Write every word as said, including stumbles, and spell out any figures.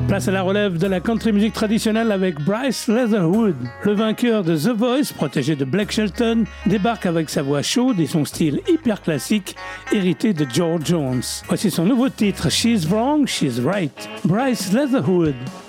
Place à la relève de la country music traditionnelle avec Bryce Leatherwood. Le vainqueur de The Voice, protégé de Blake Shelton, débarque avec sa voix chaude et son style hyper classique, hérité de George Jones. Voici son nouveau titre, She's Wrong, She's Right. Bryce Leatherwood.